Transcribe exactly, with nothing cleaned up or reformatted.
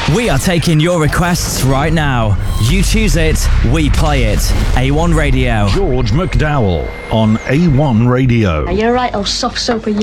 We are taking your requests right now. You choose it, we play it. A one Radio. George McDowell on A one Radio. Are you alright, oh soft soap?